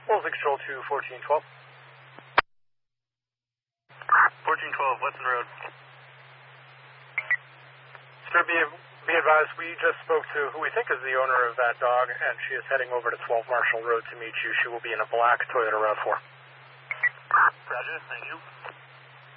Wolves Control to 1412. 1412, Weston Road. Sir, be advised, we just spoke to who we think is the owner of that dog, and she is heading over to 12 Marshall Road to meet you. She will be in a black Toyota RAV4. Roger, thank you.